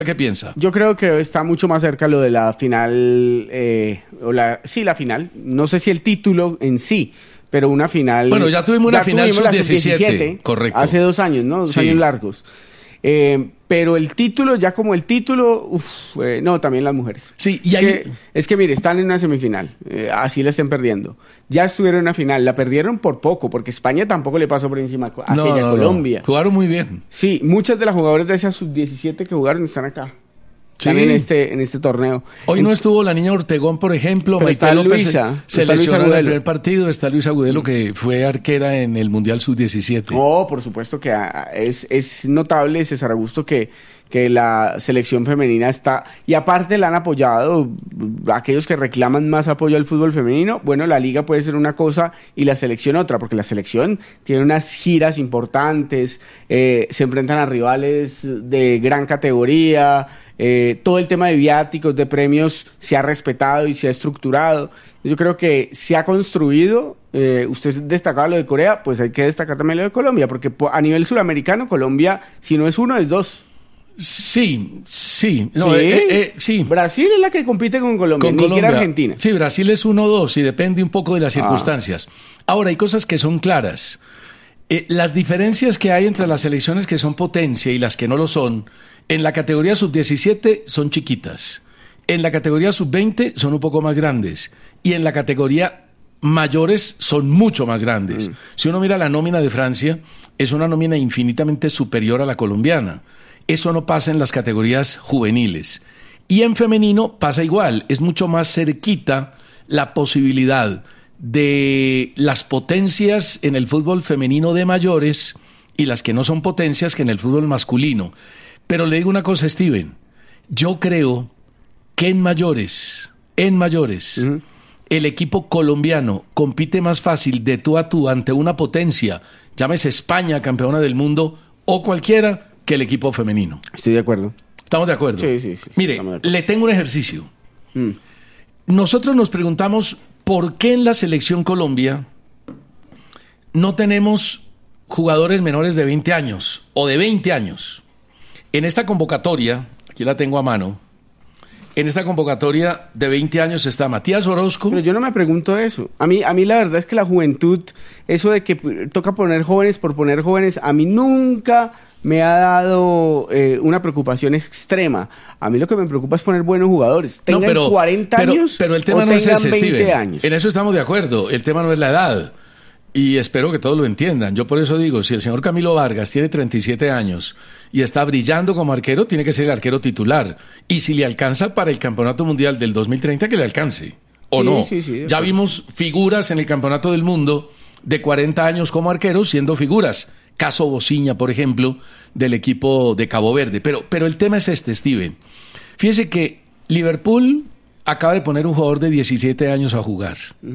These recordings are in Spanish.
¿Qué piensa? Yo creo que está mucho más cerca lo de la final, la final. No sé si el título en sí, pero una final. Bueno, ya tuvimos una final sub-17, correcto. Hace 2 años, ¿no? 2 años largos. Pero el título, ya como el título, no, también las mujeres. Sí, es que mire, están en una semifinal, así la estén perdiendo. Ya estuvieron en una final, la perdieron por poco, porque España tampoco le pasó por encima a aquella Colombia. No. Jugaron muy bien. Sí, muchas de las jugadoras de esas sub-17 que jugaron están acá. Están en este torneo. Hoy no estuvo la niña Ortegón, por ejemplo. Maite López se lesionó en el primer partido. Está Luisa Agudelo, que fue arquera en el Mundial Sub-17. Oh, por supuesto que es notable, César Augusto, que la selección femenina está... Y aparte la han apoyado aquellos que reclaman más apoyo al fútbol femenino. Bueno, la liga puede ser una cosa y la selección otra, porque la selección tiene unas giras importantes, se enfrentan a rivales de gran categoría... todo el tema de viáticos, de premios se ha respetado y se ha estructurado. Yo creo que se ha construido. Usted destacaba lo de Corea, pues hay que destacar también lo de Colombia, porque a nivel suramericano Colombia, si no es uno, es 2. Sí. No, sí. Brasil es la que compite con Colombia, ni siquiera Argentina. Sí, Brasil es 1-2 y depende un poco de las circunstancias. Ahora, hay cosas que son claras. Las diferencias que hay entre las selecciones que son potencia y las que no lo son, en la categoría sub-17 son chiquitas, en la categoría sub-20 son un poco más grandes y en la categoría mayores son mucho más grandes. Si uno mira la nómina de Francia, es una nómina infinitamente superior a la colombiana. Eso no pasa en las categorías juveniles. Y en femenino pasa igual, es mucho más cerquita la posibilidad de las potencias en el fútbol femenino de mayores y las que no son potencias que en el fútbol masculino. Pero le digo una cosa, Steven, yo creo que en mayores, el equipo colombiano compite más fácil de tú a tú ante una potencia, llámese España, campeona del mundo, o cualquiera, que el equipo femenino. Estoy de acuerdo. ¿Estamos de acuerdo? Sí. Mire, le tengo un ejercicio. Nosotros nos preguntamos por qué en la selección Colombia no tenemos jugadores menores de 20 años o de 20 años. En esta convocatoria, aquí la tengo a mano, en esta convocatoria de 20 años está Matías Orozco. Pero yo no me pregunto eso. A mí la verdad es que la juventud, eso de que toca poner jóvenes por poner jóvenes, a mí nunca me ha dado una preocupación extrema. A mí lo que me preocupa es poner buenos jugadores. Tengan 40 años pero el tema o no es ese, 20 Steven. años. En eso estamos de acuerdo. El tema no es la edad. Y espero que todos lo entiendan. Yo por eso digo, si el señor Camilo Vargas tiene 37 años y está brillando como arquero, tiene que ser el arquero titular. Y si le alcanza para el Campeonato Mundial del 2030, que le alcance. ¿O no? Sí, ya vimos figuras en el Campeonato del Mundo de 40 años como arqueros siendo figuras. Caso Bociña, por ejemplo, del equipo de Cabo Verde. Pero el tema es este, Steven. Fíjese que Liverpool acaba de poner un jugador de 17 años a jugar.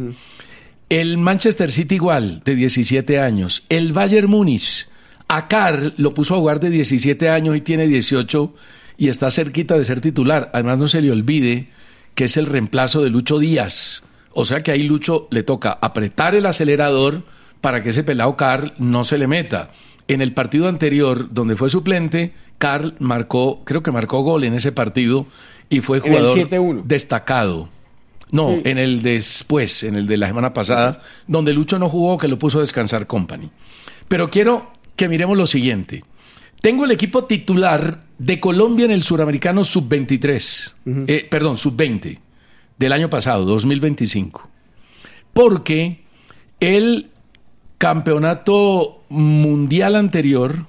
El Manchester City igual, de 17 años. El Bayern Múnich, a Carl lo puso a jugar de 17 años y tiene 18 y está cerquita de ser titular. Además, no se le olvide que es el reemplazo de Lucho Díaz. O sea que ahí Lucho le toca apretar el acelerador para que ese pelado Carl no se le meta. En el partido anterior, donde fue suplente, Carl creo que marcó gol en ese partido y fue jugador destacado. No, sí. En el después, en el de la semana pasada, donde Lucho no jugó, que lo puso a descansar Company. Pero quiero que miremos lo siguiente. Tengo el equipo titular de Colombia en el Suramericano Sub-23, Sub-20, del año pasado, 2025. Porque el campeonato mundial anterior,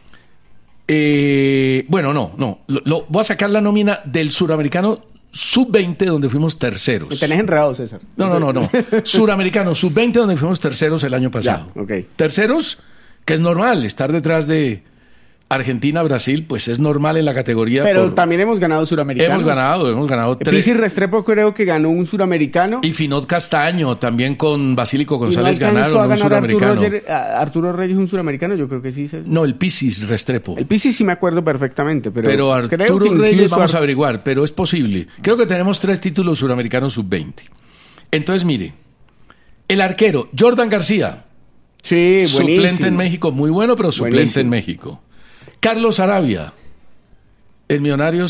voy a sacar la nómina del Suramericano Sub-20, donde fuimos terceros. Me tenés enredado, César. No. Suramericano Sub-20, donde fuimos terceros el año pasado. Ya, okay. Terceros, que es normal, estar detrás de Argentina, Brasil, pues es normal en la categoría. Pero también hemos ganado suramericanos. Hemos ganado 3. Pisis Restrepo creo que ganó un suramericano. Y Finot Castaño, también con Basílico González, ganaron un suramericano. Arturo Reyes un suramericano, yo creo que sí. No, el Pisis Restrepo. El Pisis sí me acuerdo perfectamente, pero Arturo Reyes vamos a averiguar, pero es posible. Creo que tenemos 3 títulos suramericanos sub-20. Entonces, mire, el arquero, Jordan García. Sí, buenísimo. Suplente en México, muy bueno, pero suplente en México. Carlos Arabia, El Millonarios